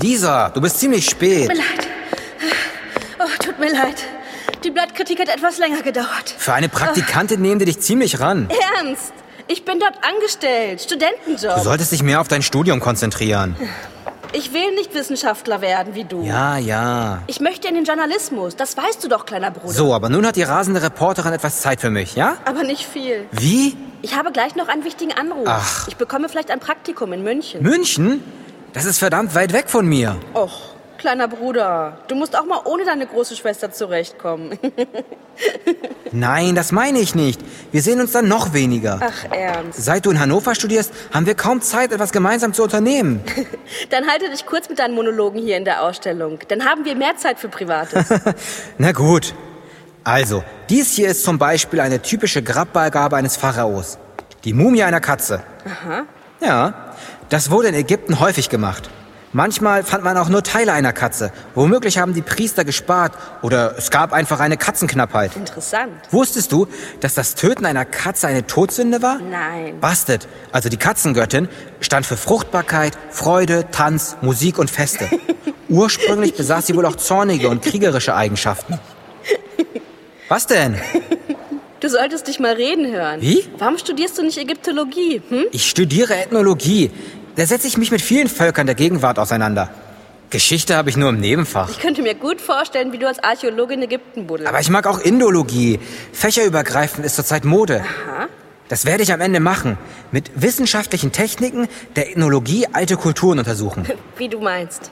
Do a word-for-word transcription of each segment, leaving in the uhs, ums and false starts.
Lisa, du bist ziemlich spät. Tut mir leid. Oh, tut mir leid. Die Blattkritik hat etwas länger gedauert. Für eine Praktikantin nehmen die dich ziemlich ran. Ernst? Ich bin dort angestellt. Studentenjob. Du solltest dich mehr auf dein Studium konzentrieren. Ich will nicht Wissenschaftler werden wie du. Ja, ja. Ich möchte in den Journalismus. Das weißt du doch, kleiner Bruder. So, aber nun hat die rasende Reporterin etwas Zeit für mich, ja? Aber nicht viel. Wie? Ich habe gleich noch einen wichtigen Anruf. Ach. Ich bekomme vielleicht ein Praktikum in München. München? Das ist verdammt weit weg von mir. Och, kleiner Bruder. Du musst auch mal ohne deine große Schwester zurechtkommen. Nein, das meine ich nicht. Wir sehen uns dann noch weniger. Ach, ernst. Seit du in Hannover studierst, haben wir kaum Zeit, etwas gemeinsam zu unternehmen. Dann halte dich kurz mit deinen Monologen hier in der Ausstellung. Dann haben wir mehr Zeit für Privates. Na gut. Also, dies hier ist zum Beispiel eine typische Grabbeigabe eines Pharaos. Die Mumie einer Katze. Aha. Ja, das wurde in Ägypten häufig gemacht. Manchmal fand man auch nur Teile einer Katze. Womöglich haben die Priester gespart oder es gab einfach eine Katzenknappheit. Interessant. Wusstest du, dass das Töten einer Katze eine Todsünde war? Nein. Bastet, also die Katzengöttin, stand für Fruchtbarkeit, Freude, Tanz, Musik und Feste. Ursprünglich besaß sie wohl auch zornige und kriegerische Eigenschaften. Was denn? Du solltest dich mal reden hören. Wie? Warum studierst du nicht Ägyptologie, hm? Ich studiere Ethnologie. Da setze ich mich mit vielen Völkern der Gegenwart auseinander. Geschichte habe ich nur im Nebenfach. Ich könnte mir gut vorstellen, wie du als Archäologe in Ägypten buddelst. Aber ich mag auch Indologie. Fächerübergreifend ist zurzeit Mode. Aha. Das werde ich am Ende machen. Mit wissenschaftlichen Techniken der Ethnologie alte Kulturen untersuchen. Wie du meinst.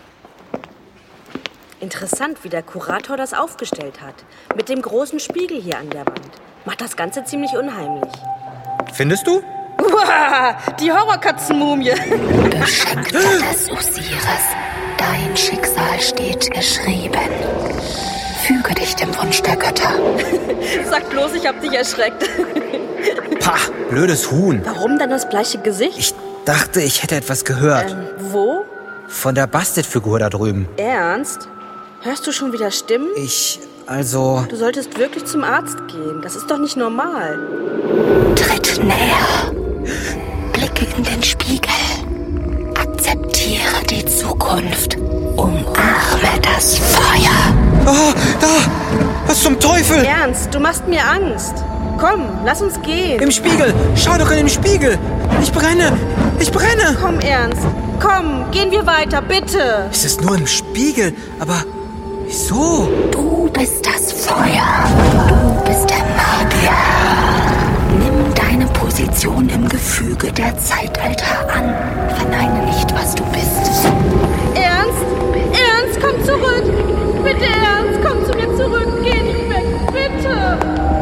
Interessant, wie der Kurator das aufgestellt hat. Mit dem großen Spiegel hier an der Wand. Macht das Ganze ziemlich unheimlich. Findest du? Uah, die Horrorkatzenmumie. Geschenkt des Osiris, dein Schicksal steht geschrieben. Füge dich dem Wunsch der Götter. Sag bloß, ich hab dich erschreckt. Pah, blödes Huhn. Warum dann das bleiche Gesicht? Ich dachte, ich hätte etwas gehört. Ähm, wo? Von der Bastet-Figur da drüben. Ernst? Hörst du schon wieder Stimmen? Ich, also... Du solltest wirklich zum Arzt gehen. Das ist doch nicht normal. Tritt näher. Blicke in den Spiegel. Akzeptiere die Zukunft. Umarme das Feuer. Oh, da! Was zum Teufel? Ernst, du machst mir Angst. Komm, lass uns gehen. Im Spiegel! Schau doch in den Spiegel! Ich brenne! Ich brenne! Komm, Ernst. Komm, gehen wir weiter, bitte. Es ist nur im Spiegel, aber wieso? Du bist das Feuer. Du bist der Magier. Nimm deine Position im Gefüge der Zeitalter an. Verneine nicht, was du bist. Ernst? Ernst, komm zurück. Bitte, Ernst, komm zu mir zurück. Geh nicht weg, bitte.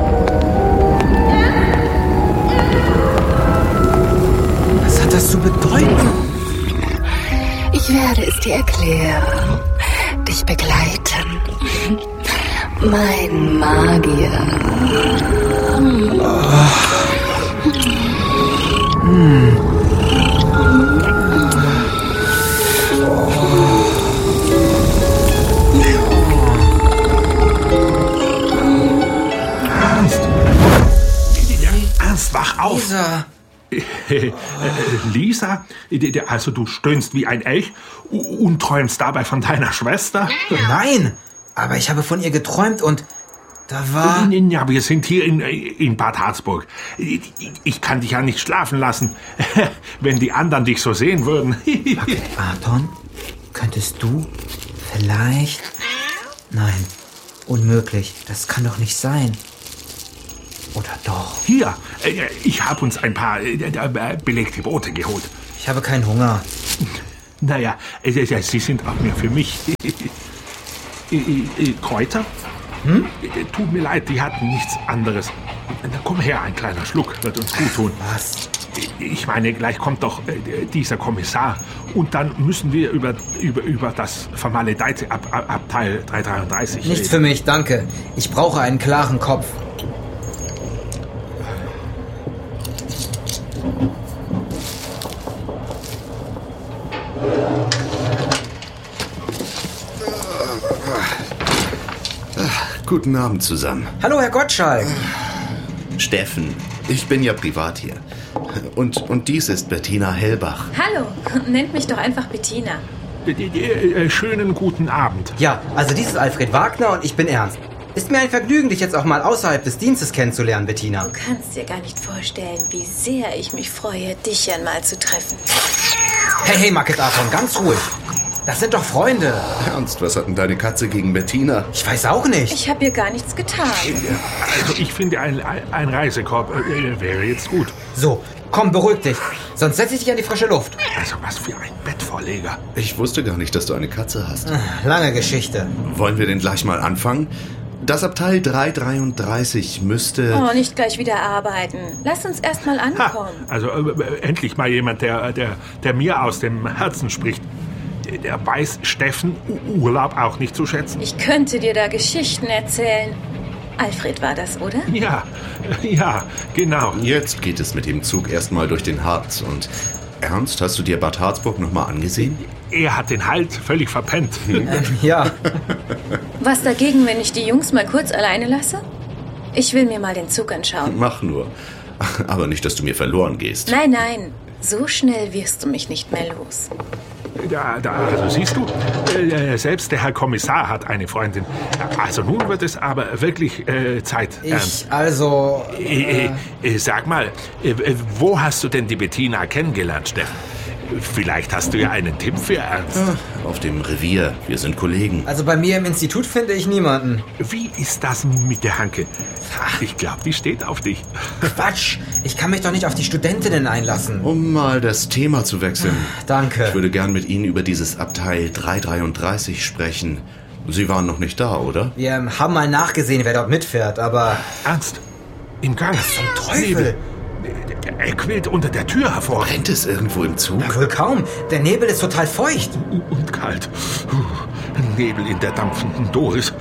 Was hat das zu bedeuten? Ich werde es dir erklären. Dich begleiten. Mein Magier. Oh. Hm. Ernst, wach auf! Lisa! Äh, Lisa? Also du stöhnst wie ein Elch und träumst dabei von deiner Schwester? Nein, aber ich habe von ihr geträumt und da war... Ja, wir sind hier in, in Bad Harzburg. Ich kann dich ja nicht schlafen lassen, wenn die anderen dich so sehen würden. Okay, Anton, könntest du vielleicht... Nein, unmöglich, das kann doch nicht sein. Oder doch? Hier, ich habe uns ein paar belegte Brote geholt. Ich habe keinen Hunger. Naja, sie sind auch mehr für mich. Kräuter? Hm? Tut mir leid, die hatten nichts anderes. Na, komm her, ein kleiner Schluck wird uns gut tun. Was? Ich meine, gleich kommt doch äh, dieser Kommissar. Und dann müssen wir über, über, über das vermaledeite Ab, Ab, Abteil dreihundertdreiunddreißig Nichts reden. für mich, danke. Ich brauche einen klaren Kopf. Guten Abend zusammen. Hallo, Herr Gottschalk. Steffen, ich bin ja privat hier. Und, und dies ist Bettina Hellbach. Hallo, nennt mich doch einfach Bettina. Die, die, die, äh, schönen guten Abend. Ja, also dies ist Alfred Wagner und ich bin Ernst. Ist mir ein Vergnügen, dich jetzt auch mal außerhalb des Dienstes kennenzulernen, Bettina. Du kannst dir gar nicht vorstellen, wie sehr ich mich freue, dich einmal zu treffen. Hey, hey, Market Arton, ganz ruhig. Das sind doch Freunde. Ernst, was hat denn deine Katze gegen Bettina? Ich weiß auch nicht. Ich habe ihr gar nichts getan. Also ich finde, ein, ein Reisekorb äh, wäre jetzt gut. So, komm, beruhig dich. Sonst setze ich dich an die frische Luft. Also was für ein Bettvorleger. Ich wusste gar nicht, dass du eine Katze hast. Lange Geschichte. Wollen wir denn gleich mal anfangen? Das Abteil drei dreiunddreißig müsste... Oh, nicht gleich wieder arbeiten. Lass uns erst mal ankommen. Ha, also äh, endlich mal jemand, der, der, der mir aus dem Herzen spricht. Der weiß Steffen Urlaub auch nicht zu schätzen. Ich könnte dir da Geschichten erzählen. Alfred war das, oder? Ja, ja, genau. Jetzt geht es mit dem Zug erstmal durch den Harz. Und Ernst, hast du dir Bad Harzburg nochmal angesehen? Er hat den Halt völlig verpennt. Ähm, ja. Was dagegen, wenn ich die Jungs mal kurz alleine lasse? Ich will mir mal den Zug anschauen. Mach nur. Aber nicht, dass du mir verloren gehst. Nein, nein. So schnell wirst du mich nicht mehr los. Da, da, also siehst du, äh, selbst der Herr Kommissar hat eine Freundin. Also nun wird es aber wirklich äh, Zeit. Ich, Ernst. also... Äh, äh, äh, sag mal, äh, wo hast du denn die Bettina kennengelernt, Steffen? Vielleicht hast du ja einen Tipp für Ernst. Ja, auf dem Revier. Wir sind Kollegen. Also bei mir im Institut finde ich niemanden. Wie ist das mit der Hanke? Ich glaube, die steht auf dich. Quatsch! Ich kann mich doch nicht auf die Studentinnen einlassen. Um mal das Thema zu wechseln. Danke. Ich würde gern mit Ihnen über dieses Abteil drei dreiunddreißig sprechen. Sie waren noch nicht da, oder? Wir haben mal nachgesehen, wer dort mitfährt, aber... Ernst? Im Gang. Was zum Teufel? Er quillt unter der Tür hervor. Brennt es irgendwo im Zug? Na, wohl kaum. Der Nebel ist total feucht. Und kalt. Nebel in der dampfenden Doris.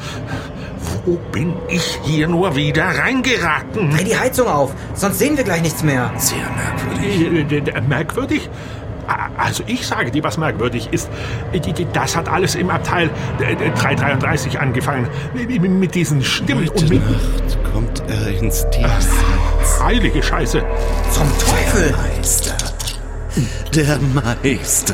Wo bin ich hier nur wieder reingeraten? Dreh die Heizung auf, sonst sehen wir gleich nichts mehr. Sehr merkwürdig. Äh, Merkwürdig? Also ich sage dir, was merkwürdig ist. Das hat alles im Abteil drei dreiunddreißig angefangen. Mit diesen Stimmen. Heute und mit Nacht kommt er ins Diesseits. Heilige Scheiße. Zum Teufel! Meister. Der Meister.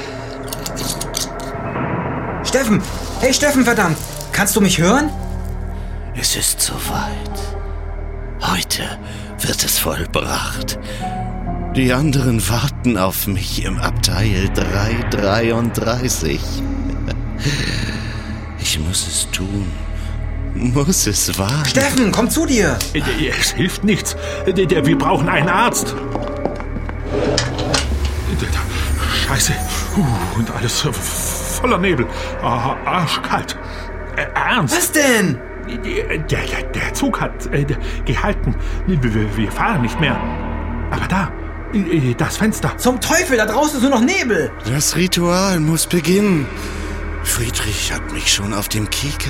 Steffen! Hey Steffen, verdammt! Kannst du mich hören? Es ist soweit. Heute wird es vollbracht. Die anderen warten auf mich im Abteil drei dreiunddreißig. Ich muss es tun. Muss es wagen. Steffen, komm zu dir! Es hilft nichts. Wir brauchen einen Arzt. Scheiße. Und alles voller Nebel. Arschkalt. Ernst. Was denn? Der, der, der Zug hat äh, gehalten. Wir, wir fahren nicht mehr. Aber da, äh, das Fenster. Zum Teufel, da draußen ist nur noch Nebel. Das Ritual muss beginnen. Friedrich hat mich schon auf dem Kieker.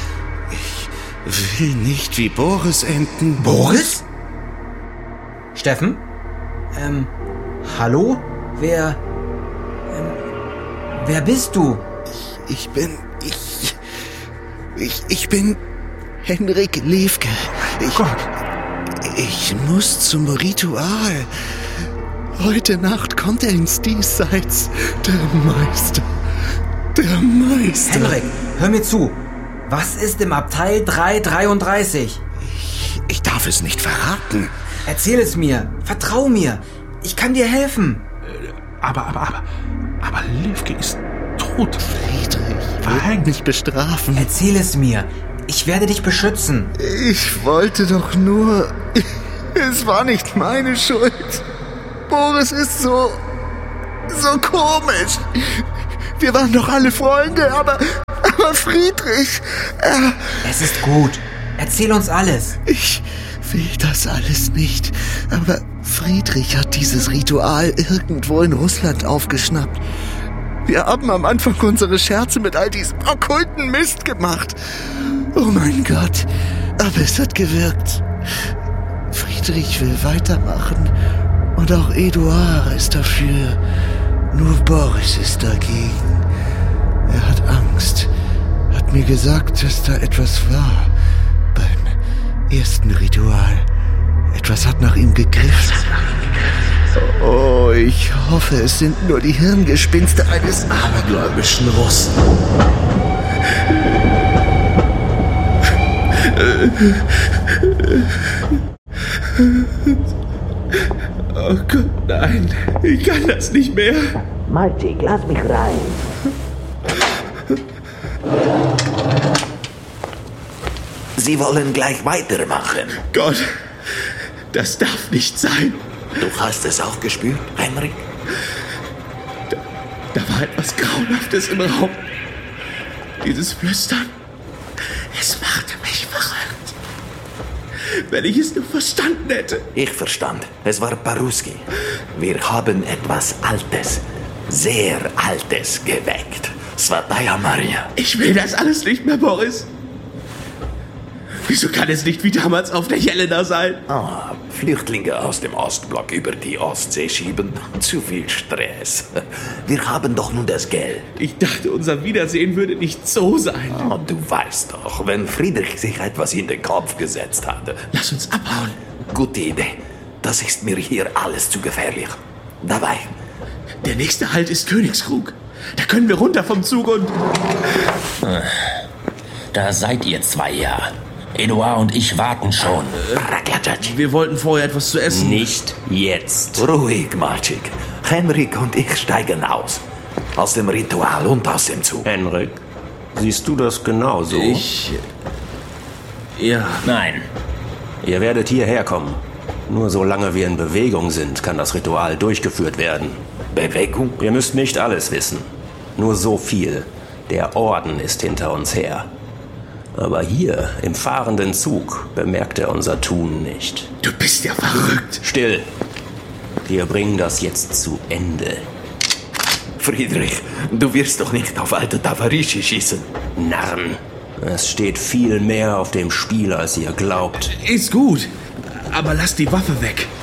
Ich will nicht wie Boris enden. Boris? Steffen? Ähm, hallo? Wer, ähm, wer bist du? Ich, ich bin, ich, ich, ich bin Henrik Levke. Ich, Gott. ich muss zum Ritual. Heute Nacht kommt er ins Diesseits. Der Meister. Der Meister. Henrik, hör mir zu. Was ist im Abteil drei dreiunddreißig? Ich, ich darf es nicht verraten. Erzähl es mir. Vertrau mir. Ich kann dir helfen. Aber, aber, aber, aber Levke ist tot. Friedrich Verhängt. wird mich bestrafen. Erzähl es mir. Ich werde dich beschützen. Ich wollte doch nur... Es war nicht meine Schuld. Boris ist so... so komisch. Wir waren doch alle Freunde, aber... aber Friedrich... Er, Es ist gut. Erzähl uns alles. ich will das alles nicht. Aber Friedrich hat dieses Ritual irgendwo in Russland aufgeschnappt. Wir haben am Anfang unsere Scherze mit all diesem okkulten Mist gemacht. Oh mein Gott, aber es hat gewirkt. Friedrich will weitermachen und auch Eduard ist dafür. Nur Boris ist dagegen. Er hat Angst, hat mir gesagt, dass da etwas war beim ersten Ritual. Etwas hat nach ihm gegriffen. Oh, Ich hoffe, es sind nur die Hirngespinste eines abergläubischen Russen. Oh Gott, nein. Ich kann das nicht mehr. Malchik, lass mich rein. Sie wollen gleich weitermachen. Gott, das darf nicht sein. Du hast es auch gespürt, Henrik? Da, da war etwas Grauenhaftes im Raum. Dieses Flüstern. Es machte mich verrückt. Wenn ich es nur verstanden hätte. Ich verstand. Es war Paruski. Wir haben etwas Altes, sehr Altes geweckt. Svataya Maria. Ich will das alles nicht mehr, Boris. Wieso kann es nicht wie damals auf der Jelena sein? Ah, Flüchtlinge aus dem Ostblock über die Ostsee schieben. Zu viel Stress. Wir haben doch nun das Geld. Ich dachte, unser Wiedersehen würde nicht so sein. Oh, du weißt doch, wenn Friedrich sich etwas in den Kopf gesetzt hatte. Lass uns abhauen. Gute Idee. Das ist mir hier alles zu gefährlich. Dabei. Der nächste Halt ist Königskrug. Da können wir runter vom Zug und... Da seid ihr zwei ja. Eduard und ich warten schon. Wir wollten vorher etwas zu essen. Nicht jetzt. Ruhig, Malchik. Henrik und ich steigen aus. Aus dem Ritual und aus dem Zug. Henrik, siehst du das genauso? Ich... Ja. Nein. Ihr werdet hierher kommen. Nur solange wir in Bewegung sind, kann das Ritual durchgeführt werden. Bewegung? Ihr müsst nicht alles wissen. Nur so viel. Der Orden ist hinter uns her. Aber hier, im fahrenden Zug, bemerkt er unser Tun nicht. Du bist ja verrückt. Still. Wir bringen das jetzt zu Ende. Friedrich, du wirst doch nicht auf alte Tavarischi schießen. Narren. Es steht viel mehr auf dem Spiel, als ihr glaubt. Ist gut. Aber lass die Waffe weg.